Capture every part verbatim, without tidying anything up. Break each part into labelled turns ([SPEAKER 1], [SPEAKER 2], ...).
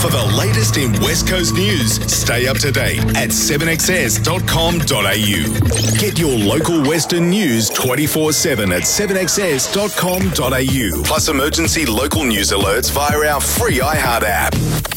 [SPEAKER 1] For the latest in West Coast news, stay up to date at seven x s dot com dot a u. Get your local Western news twenty-four seven at seven x s dot com dot a u. Plus emergency local news alerts via our free iHeart app.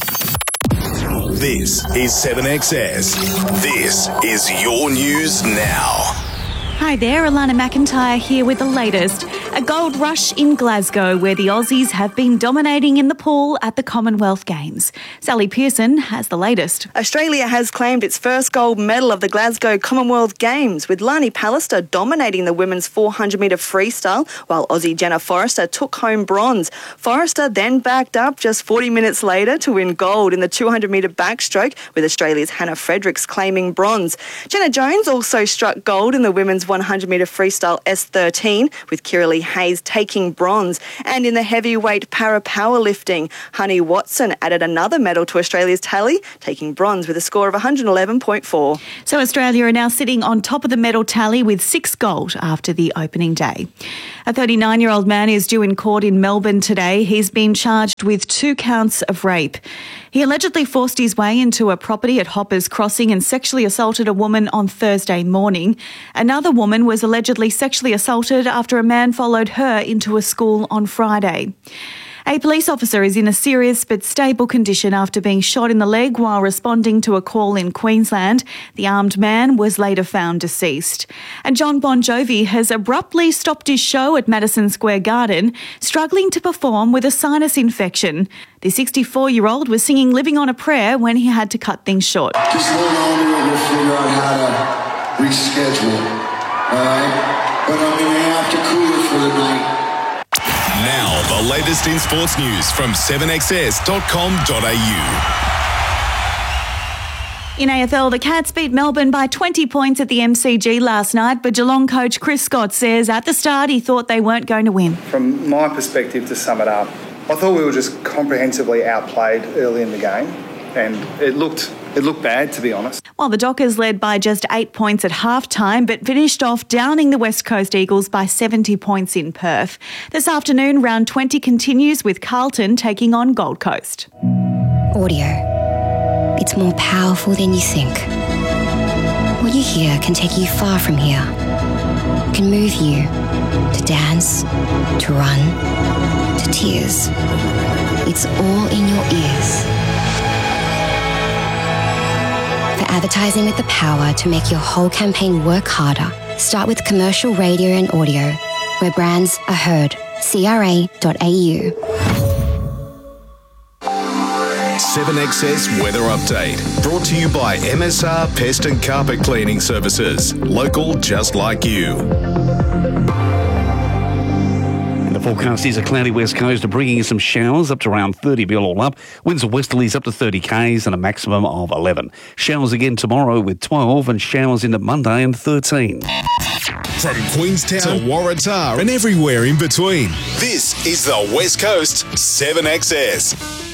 [SPEAKER 1] This is seven X S. This is your news now.
[SPEAKER 2] Hi there, Alana McIntyre here with the latest. A gold rush in Glasgow where the Aussies have been dominating in the pool at the Commonwealth Games. Sally Pearson has the latest.
[SPEAKER 3] Australia has claimed its first gold medal of the Glasgow Commonwealth Games, with Lani Pallister dominating the women's four hundred metre freestyle, while Aussie Jenna Forrester took home bronze. Forrester then backed up just forty minutes later to win gold in the two hundred metre backstroke, with Australia's Hannah Fredericks claiming bronze. Jenna Jones also struck gold in the women's one hundred metre freestyle S thirteen, with Kiralee Hayes taking bronze. And in the heavyweight para powerlifting, Honey Watson added another medal to Australia's tally, taking bronze with a score of one hundred eleven point four.
[SPEAKER 2] So Australia are now sitting on top of the medal tally with six gold after the opening day. A thirty-nine-year-old man is due in court in Melbourne today. He's been charged with two counts of rape. He allegedly forced his way into a property at Hoppers Crossing and sexually assaulted a woman on Thursday morning. Another woman was allegedly sexually assaulted after a man followed her into a school on Friday. A police officer is in a serious but stable condition after being shot in the leg while responding to a call in Queensland. The armed man was later found deceased. And John Bon Jovi has abruptly stopped his show at Madison Square Garden, struggling to perform with a sinus infection. The sixty-four-year-old was singing Living on a Prayer when he had to cut things short.
[SPEAKER 4] Just hold on, we're going to figure out how to reschedule, all right? But I'm going to have to cool it for the night.
[SPEAKER 1] Now, the latest in sports news from seven x s dot com dot a u.
[SPEAKER 2] In A F L, the Cats beat Melbourne by twenty points at the M C G last night, but Geelong coach Chris Scott says at the start he thought they weren't going to win.
[SPEAKER 5] From my perspective, to sum it up, I thought we were just comprehensively outplayed early in the game, and it looked it looked bad, to be honest.
[SPEAKER 2] While the Dockers led by just eight points at half-time, but finished off downing the West Coast Eagles by seventy points in Perth. This afternoon, round twenty continues with Carlton taking on Gold Coast.
[SPEAKER 6] Audio. It's more powerful than you think. What you hear can take you far from here. Can move you to dance, to run, to tears. It's all in your ears. For advertising with the power to make your whole campaign work harder, start with commercial radio and audio, where brands are heard. C R A dot A U.
[SPEAKER 1] seven X S Weather Update, brought to you by M S R Pest and Carpet Cleaning Services. Local just like you.
[SPEAKER 7] The forecast is a cloudy west coast, bringing some showers up to around thirty mil all up. Winds of westerlies up to thirty k's and a maximum of eleven. Showers again tomorrow with twelve and showers into Monday and thirteen.
[SPEAKER 1] From Queenstown to Waratah and everywhere in between, this is the West Coast seven X S.